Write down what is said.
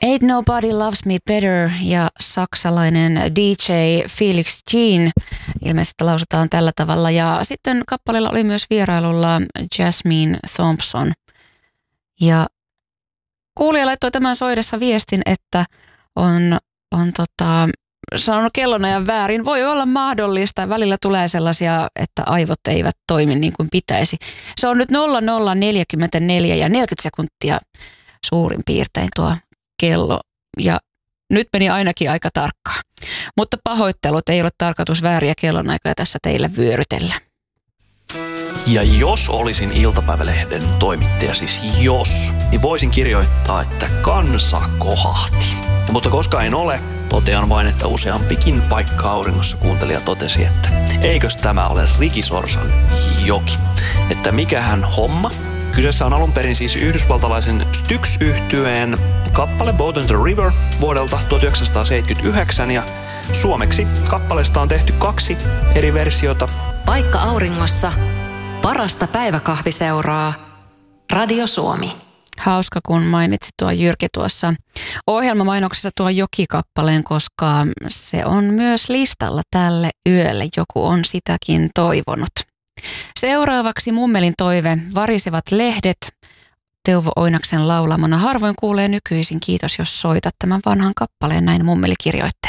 Ain't Nobody Loves Me Better ja saksalainen DJ Felix Jean ilmeisesti lausutaan tällä tavalla. Ja sitten kappaleella oli myös vierailulla Jasmine Thompson. Ja kuulija laittoi tämän soidessa viestin, että on sanonut kellonajan väärin. Voi olla mahdollista. Välillä tulee sellaisia, että aivot eivät toimi niin kuin pitäisi. Se on nyt 00:44 ja 40 sekuntia suurin piirtein tuo kello. Ja nyt meni ainakin aika tarkkaan. Mutta pahoittelut, ei ole tarkoitus vääriä kellonaikoja tässä teille vyörytellä. Ja jos olisin iltapäivälehden toimittaja, siis jos, niin voisin kirjoittaa, että kansa kohahti. Mutta koska en ole, totean vain, että useampikin paikka auringossa kuuntelija totesi, että eikös tämä ole Ricky Sorsan joki. Että mikähän homma. Kyseessä on alun perin siis yhdysvaltalaisen Styx-yhtyeen kappale Boat on the River vuodelta 1979 ja suomeksi kappaleesta on tehty 2 eri versiota. Paikka auringossa. Parasta päiväkahviseuraa. Radio Suomi. Hauska, kun mainitsit tuo Jyrki tuossa ohjelmamainoksessa tuo Joki-kappaleen, koska se on myös listalla tälle yölle. Joku on sitäkin toivonut. Seuraavaksi Mummelin toive, Varisevat lehdet, Teuvo Oinaksen laulamana. Harvoin kuulee nykyisin, kiitos jos soitat tämän vanhan kappaleen, näin Mummeli kirjoittaa.